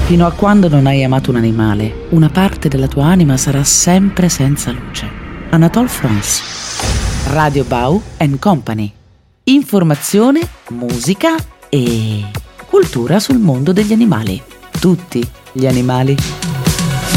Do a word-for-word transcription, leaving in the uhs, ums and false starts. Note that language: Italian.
Fino a quando non hai amato un animale, una parte della tua anima sarà sempre senza luce. Anatole France. Radio Bau and Company. Informazione, musica e cultura sul mondo degli animali. Tutti gli animali.